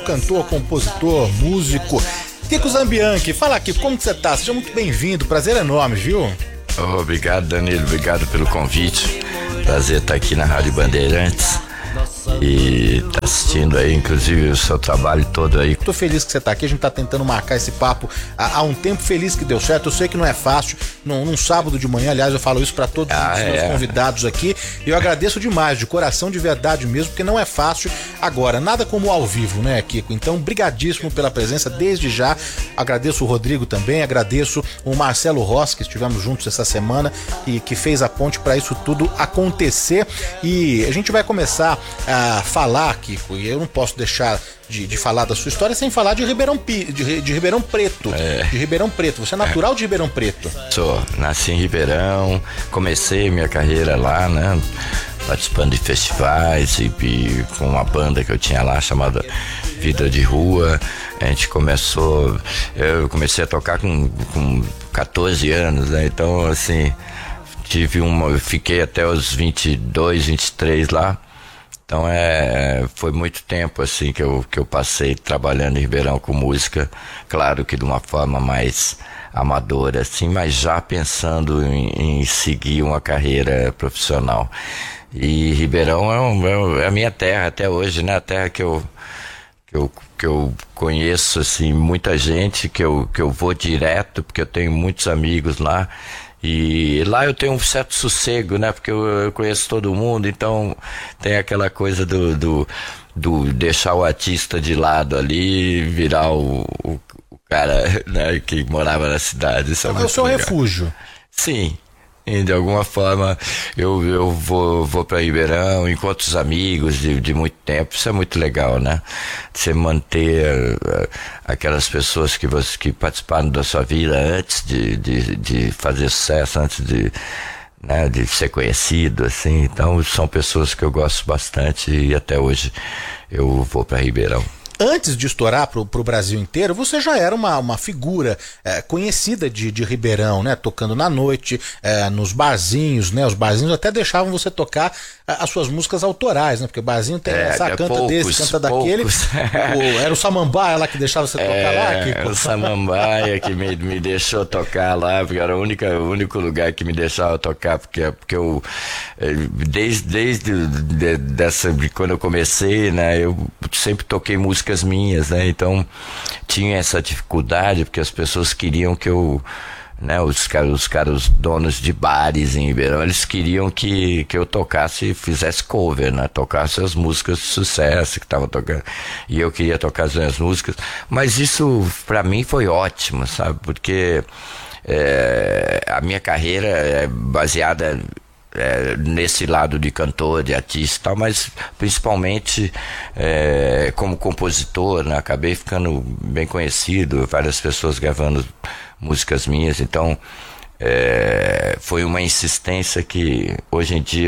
cantor, compositor, músico. Kiko Zambianchi, fala aqui, como que você tá? Seja muito bem-vindo, prazer enorme, viu? Obrigado, Danilo, obrigado pelo convite. Prazer estar aqui na Rádio Bandeirantes e tá assistindo aí, inclusive, o seu trabalho todo aí. Tô feliz que você tá aqui, a gente tá tentando marcar esse papo há um tempo, feliz que deu certo. Eu sei que não é fácil, num sábado de manhã, aliás, eu falo isso pra todos os meus convidados aqui, e eu agradeço demais, de coração, de verdade mesmo, porque não é fácil. Agora, nada como ao vivo, né, Kiko? Então, brigadíssimo pela presença desde já. Agradeço o Rodrigo também, agradeço o Marcelo Rossi, que estivemos juntos essa semana e que fez a ponte para isso tudo acontecer. E a gente vai começar a falar, Kiko, e eu não posso deixar de falar da sua história sem falar de Ribeirão Preto. De Ribeirão Preto. Você é natural de Ribeirão Preto? Sou, nasci em Ribeirão, comecei minha carreira lá, né? Participando de festivais e com uma banda que eu tinha lá chamada Vida de Rua. Eu comecei a tocar com 14 anos, né? Então, assim, fiquei até os 22, 23 lá. Então foi muito tempo assim que eu passei trabalhando em Ribeirão com música, claro que de uma forma mais amadora assim, mas já pensando em seguir uma carreira profissional. E Ribeirão é a minha terra até hoje, né? A terra que eu conheço assim, muita gente, que eu vou direto, porque eu tenho muitos amigos lá. E lá eu tenho um certo sossego, né? Porque eu conheço todo mundo, então tem aquela coisa do deixar o artista de lado ali e virar o cara, né, que morava na cidade. Isso é muito o seu legal. Refúgio. Sim. E de alguma forma eu vou para Ribeirão, encontro os amigos de muito tempo. Isso é muito legal, né? Você manter aquelas pessoas que participaram da sua vida antes de fazer sucesso, antes né, de ser conhecido, assim. Então são pessoas que eu gosto bastante e até hoje eu vou para Ribeirão. Antes de estourar pro Brasil inteiro, você já era uma figura conhecida de Ribeirão, né? Tocando na noite, nos barzinhos, né? Os barzinhos até deixavam você tocar as suas músicas autorais, né? Porque o barzinho tem canta desse, canta daquele. Era o Samambaia lá que deixava você tocar lá, Kiko? O Samambaia que me deixou tocar lá, porque era o único lugar que me deixava tocar, porque eu desde quando eu comecei, né? Eu sempre toquei músicas minhas, né? Então tinha essa dificuldade porque as pessoas queriam que eu, né, os donos de bares em Ribeirão, eles queriam que eu tocasse, fizesse cover, né? Tocasse as músicas de sucesso que estavam tocando, e eu queria tocar as minhas músicas, mas isso pra mim foi ótimo, sabe? Porque a minha carreira é baseada nesse lado de cantor, de artista e tal, mas principalmente como compositor, né? Acabei ficando bem conhecido, várias pessoas gravando músicas minhas, então foi uma insistência que hoje em dia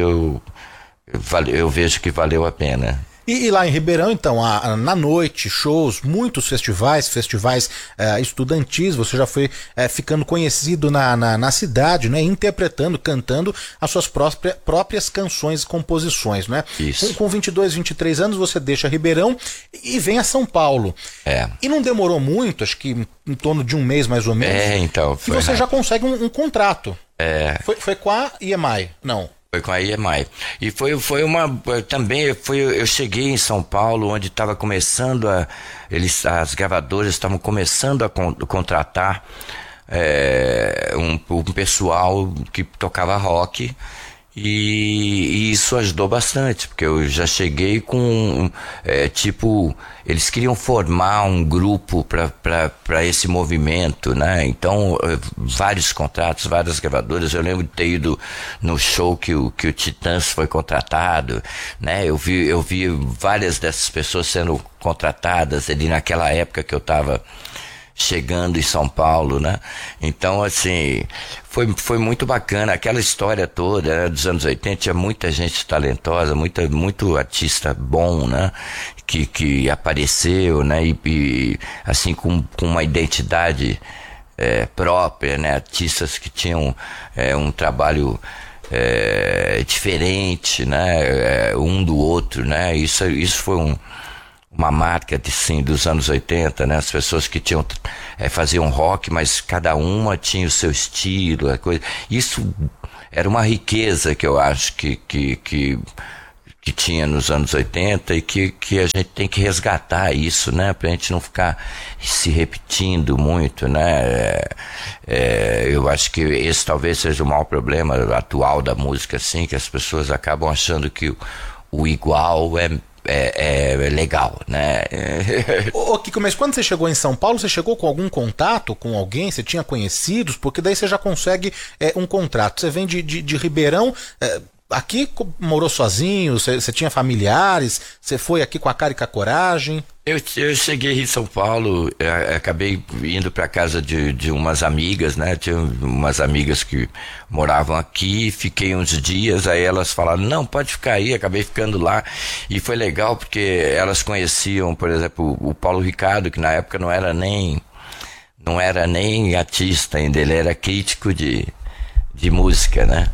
eu vejo que valeu a pena. E lá em Ribeirão, então, na noite, shows, muitos festivais estudantis, você já foi ficando conhecido na cidade, né? Interpretando, cantando as suas próprias canções e composições, né? Isso. Com 22, 23 anos, você deixa Ribeirão e vem a São Paulo. E não demorou muito, acho que em torno de um mês mais ou menos, então, e você já consegue um contrato. Foi com a EMI? Não. Foi com a EMI. E eu cheguei em São Paulo, onde estava começando as gravadoras estavam começando a contratar um pessoal que tocava rock, e isso ajudou bastante, porque eu já cheguei com eles queriam formar um grupo para esse movimento, né? Então vários contratos, várias gravadoras. Eu lembro de ter ido no show que o Titãs foi contratado, né? Eu vi várias dessas pessoas sendo contratadas ali naquela época que eu estava chegando em São Paulo, né? Então, assim, foi muito bacana. Aquela história toda, né, dos anos 80, tinha muita gente talentosa, muito artista bom, né? Que apareceu, né? E assim, com uma identidade própria, né? Artistas que tinham um trabalho diferente, né? Um do outro, né? Isso foi uma marca sim, dos anos 80, né? As pessoas que tinham faziam rock, mas cada uma tinha o seu estilo, a coisa. Isso era uma riqueza que eu acho que tinha nos anos 80 e que a gente tem que resgatar isso, né? Pra gente não ficar se repetindo muito, né? Eu acho que esse talvez seja o maior problema atual da música, assim, que as pessoas acabam achando que o igual é legal, né? Ô Kiko, mas quando você chegou em São Paulo, você chegou com algum contato com alguém? Você tinha conhecidos? Porque daí você já consegue um contrato. Você vem de Ribeirão, aqui morou sozinho, você tinha familiares, você foi aqui com a cara e com a coragem? Eu cheguei em São Paulo, acabei indo para casa de umas amigas, né? Tinha umas amigas que moravam aqui, fiquei uns dias, aí elas falaram, não, pode ficar aí, acabei ficando lá, e foi legal porque elas conheciam, por exemplo, o Paulo Ricardo, que na época não era nem artista ainda, ele era crítico de música, né?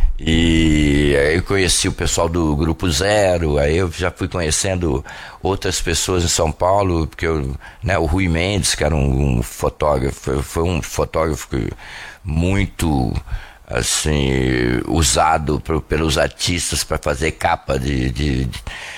E aí eu conheci o pessoal do Grupo Zero, aí eu já fui conhecendo outras pessoas em São Paulo, porque o Rui Mendes, que era um fotógrafo, foi um fotógrafo muito assim usado pelos artistas para fazer capa de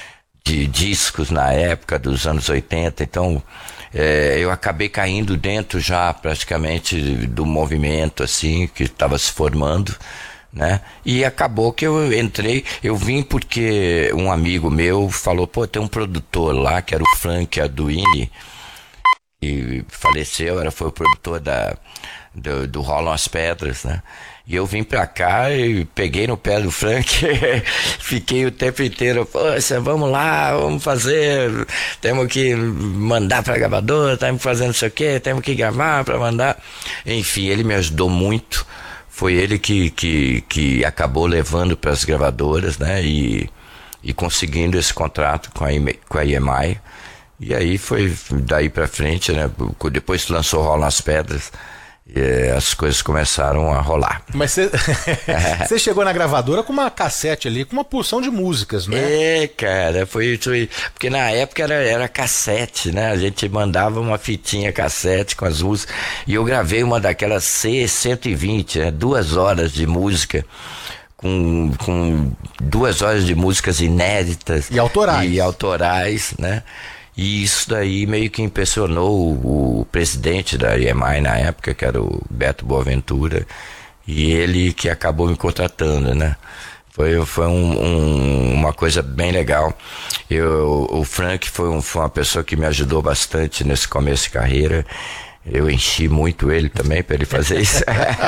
discos na época dos anos 80, então eu acabei caindo dentro já praticamente do movimento assim que estava se formando, né? E acabou que eu vim porque um amigo meu falou, pô, tem um produtor lá que era o Frank Arduini, que faleceu, foi o produtor do Rolam as Pedras, né? E eu vim pra cá e peguei no pé do Frank, fiquei o tempo inteiro, poxa, vamos lá, vamos fazer, temos que mandar pra gravadora, temos que fazer não sei o que, temos que gravar pra mandar. Enfim, ele me ajudou muito. Foi ele que acabou levando para as gravadoras, né? E conseguindo esse contrato com a EMI. E aí foi daí para frente, né? Depois que lançou Rolam as Pedras, as coisas começaram a rolar. Mas você chegou na gravadora com uma cassete ali, com uma porção de músicas, né? Cara, foi isso aí. Porque na época era cassete, né? A gente mandava uma fitinha cassete com as músicas. E eu gravei uma daquelas C120, né? 2 horas de música. Com 2 horas de músicas inéditas. E autorais, né? E isso daí meio que impressionou o presidente da EMI na época, que era o Beto Boaventura, e ele que acabou me contratando, né? Foi uma coisa bem legal. O Frank foi uma pessoa que me ajudou bastante nesse começo de carreira. Eu enchi muito ele também para ele fazer isso.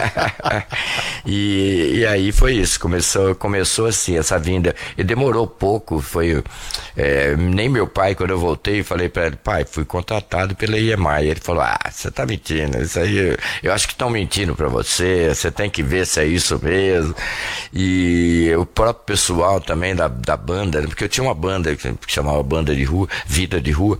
e aí foi isso, começou assim, essa vinda. E demorou pouco, nem meu pai, quando eu voltei, falei para ele, pai, fui contratado pela EMI. Ele falou, você tá mentindo, isso aí, eu acho que estão mentindo para você tem que ver se é isso mesmo. E o próprio pessoal também da banda, porque eu tinha uma banda que chamava Banda de Rua, Vida de Rua,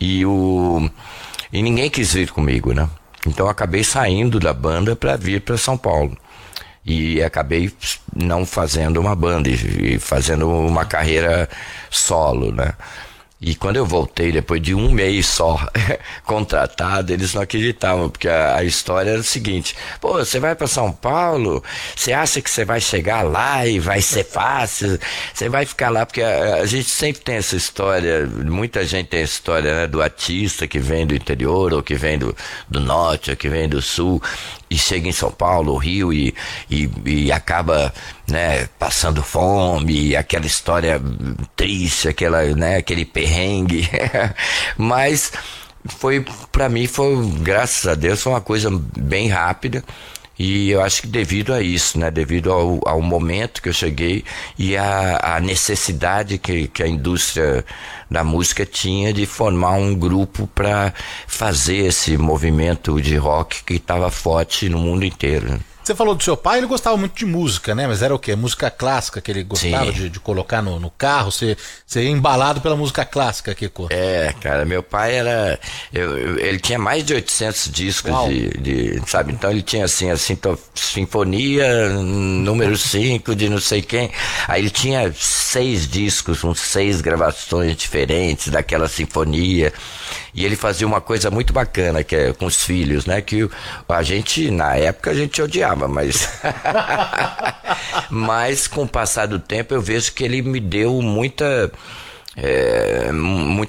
e ninguém quis vir comigo, né? Então eu acabei saindo da banda para vir para São Paulo. E acabei não fazendo uma banda e fazendo uma carreira solo, né? E quando eu voltei, depois de 1 mês só contratado, eles não acreditavam, porque a história era o seguinte, pô, você vai para São Paulo, você acha que você vai chegar lá e vai ser fácil, você vai ficar lá, porque a gente sempre tem essa história, muita gente tem essa história, né, do artista que vem do interior, ou que vem do norte, ou que vem do sul, e chega em São Paulo, ou Rio, e acaba, né, passando fome, e aquela história triste, aquele perrengue. Mas pra mim, graças a Deus, foi uma coisa bem rápida. E eu acho que devido a isso, né, devido ao momento que eu cheguei e a necessidade que a indústria da música tinha de formar um grupo para fazer esse movimento de rock que estava forte no mundo inteiro. Você falou do seu pai, ele gostava muito de música, né? Mas era o quê? Música clássica que ele gostava de colocar no carro? Você ia embalado pela música clássica, Kiko? Cara, meu pai era... ele tinha mais de 800 discos sabe? Então ele tinha assim, a Sinfonia número 5 de não sei quem. Aí ele tinha 6 discos, com 6 gravações diferentes daquela sinfonia. E ele fazia uma coisa muito bacana, que é com os filhos, né? Que a gente, na época, a gente odiava, mas... mas com o passar do tempo eu vejo que ele me deu muita